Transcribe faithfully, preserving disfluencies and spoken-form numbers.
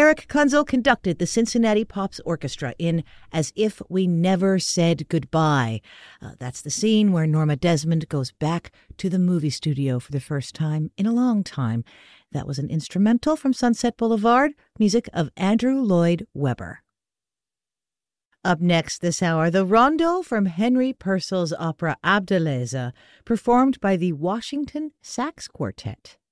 Eric Kunzel conducted the Cincinnati Pops Orchestra in As If We Never Said Goodbye. Uh, that's the scene where Norma Desmond goes back to the movie studio for the first time in a long time. That was an instrumental from Sunset Boulevard, music of Andrew Lloyd Webber. Up next this hour, the rondo from Henry Purcell's opera Abdeleze, performed by the Washington Sax Quartet.